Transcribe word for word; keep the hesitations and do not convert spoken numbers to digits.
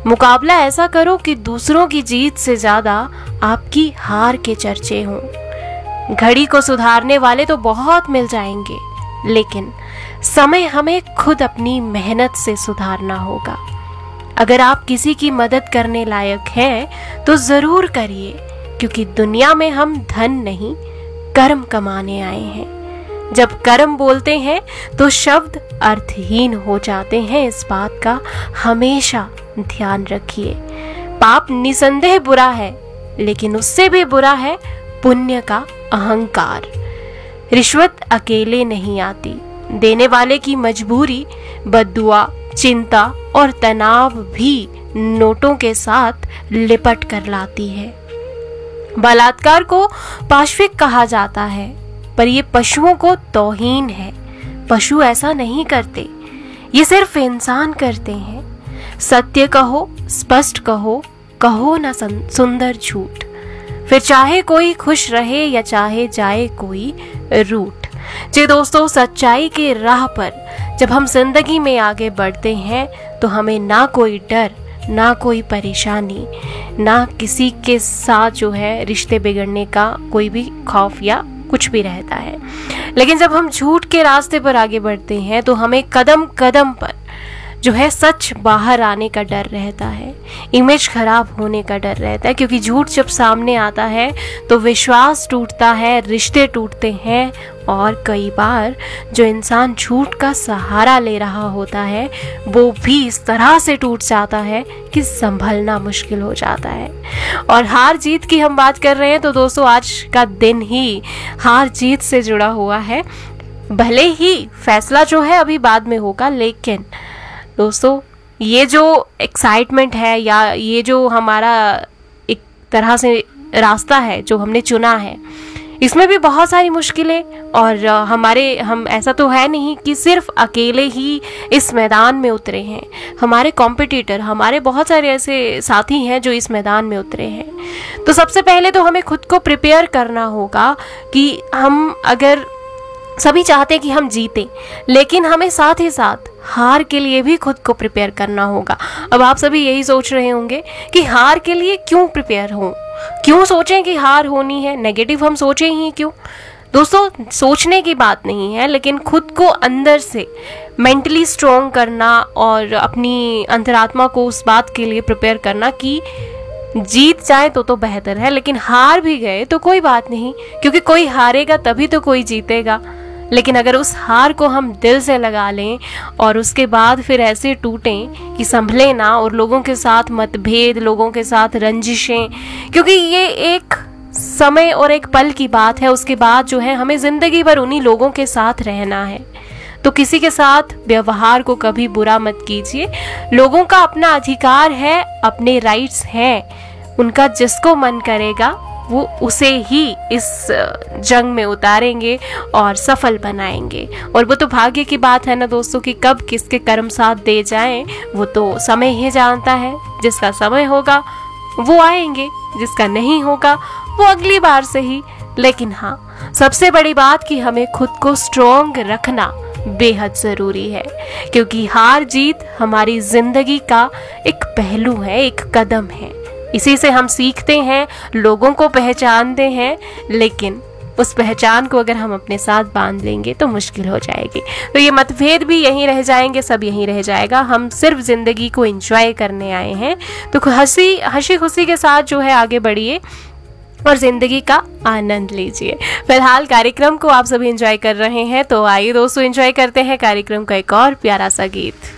मुकाबला ऐसा करो कि दूसरों की जीत से ज्यादा आपकी हार के चर्चे हों। घड़ी को सुधारने वाले तो बहुत मिल जाएंगे, लेकिन समय हमें खुद अपनी मेहनत से सुधारना होगा। अगर आप किसी की मदद करने लायक हैं तो जरूर करिए, क्योंकि दुनिया में हम धन नहीं कर्म कमाने आए हैं। जब कर्म बोलते हैं तो शब्द अर्थहीन हो जाते हैं, इस बात का हमेशा ध्यान रखिए। पाप निसंदेह बुरा है, लेकिन उससे भी बुरा है पुण्य का अहंकार। रिश्वत अकेले नहीं आती, देने वाले की मजबूरी, बद्दुआ, चिंता और तनाव भी नोटों के साथ लिपट कर लाती है। बलात्कार को पाशविक कहा जाता है, पर यह पशुओं को तौहीन है। पशु ऐसा नहीं करते, ये सिर्फ इंसान करते हैं। सत्य कहो, स्पष्ट कहो, कहो ना सुंदर झूठ, फिर चाहे कोई खुश रहे या चाहे जाए कोई रूठ। जी दोस्तों, सच्चाई के राह पर जब हम जिंदगी में आगे बढ़ते हैं तो हमें ना कोई डर, ना कोई परेशानी, ना किसी के साथ जो है रिश्ते बिगड़ने का कोई भी खौफ या कुछ भी रहता है। लेकिन जब हम झूठ के रास्ते पर आगे बढ़ते हैं तो हमें कदम कदम पर जो है सच बाहर आने का डर रहता है, इमेज खराब होने का डर रहता है, क्योंकि झूठ जब सामने आता है तो विश्वास टूटता है, रिश्ते टूटते हैं, और कई बार जो इंसान झूठ का सहारा ले रहा होता है वो भी इस तरह से टूट जाता है कि संभलना मुश्किल हो जाता है। और हार जीत की हम बात कर रहे हैं तो दोस्तों, आज का दिन ही हार जीत से जुड़ा हुआ है। भले ही फैसला जो है अभी बाद में होगा, लेकिन दोस्तों ये जो एक्साइटमेंट है या ये जो हमारा एक तरह से रास्ता है जो हमने चुना है, इसमें भी बहुत सारी मुश्किलें, और हमारे हम ऐसा तो है नहीं कि सिर्फ अकेले ही इस मैदान में उतरे हैं। हमारे कॉम्पिटिटर, हमारे बहुत सारे ऐसे साथी हैं जो इस मैदान में उतरे हैं। तो सबसे पहले तो हमें खुद को प्रिपेयर करना होगा कि हम, अगर सभी चाहते हैं कि हम जीतें, लेकिन हमें साथ ही साथ हार के लिए भी खुद को प्रिपेयर करना होगा। अब आप सभी यही सोच रहे होंगे कि हार के लिए क्यों प्रिपेयर हों, क्यों सोचें कि हार होनी है, नेगेटिव हम सोचें ही क्यों। दोस्तों, सोचने की बात नहीं है, लेकिन खुद को अंदर से मेंटली स्ट्रॉन्ग करना और अपनी अंतरात्मा को उस बात के लिए प्रिपेयर करना कि जीत जाए तो तो बेहतर है, लेकिन हार भी गए तो कोई बात नहीं, क्योंकि कोई हारेगा तभी तो कोई जीतेगा। लेकिन अगर उस हार को हम दिल से लगा लें और उसके बाद फिर ऐसे टूटें कि संभले ना, और लोगों के साथ मतभेद, लोगों के साथ रंजिशें, क्योंकि ये एक समय और एक पल की बात है, उसके बाद जो है हमें जिंदगी भर उन्हीं लोगों के साथ रहना है। तो किसी के साथ व्यवहार को कभी बुरा मत कीजिए। लोगों का अपना अधिकार है, अपने राइट्स हैं, उनका जिसको मन करेगा वो उसे ही इस जंग में उतारेंगे और सफल बनाएंगे। और वो तो भाग्य की बात है ना दोस्तों, कि कब किसके कर्म साथ दे जाएं वो तो समय ही जानता है। जिसका समय होगा वो आएंगे, जिसका नहीं होगा वो अगली बार से ही। लेकिन हाँ, सबसे बड़ी बात कि हमें खुद को स्ट्रॉन्ग रखना बेहद जरूरी है, क्योंकि हार जीत हमारी जिंदगी का एक पहलू है, एक कदम है। इसी से हम सीखते हैं, लोगों को पहचानते हैं, लेकिन उस पहचान को अगर हम अपने साथ बांध लेंगे तो मुश्किल हो जाएगी। तो ये मतभेद भी यहीं रह जाएंगे, सब यहीं रह जाएगा। हम सिर्फ जिंदगी को एंजॉय करने आए हैं, तो हंसी हंसी खुशी के साथ जो है आगे बढ़िए और जिंदगी का आनंद लीजिए। फिलहाल कार्यक्रम को आप सभी एंजॉय कर रहे हैं, तो आइए दोस्तों एंजॉय करते हैं कार्यक्रम का एक और प्यारा सा गीत।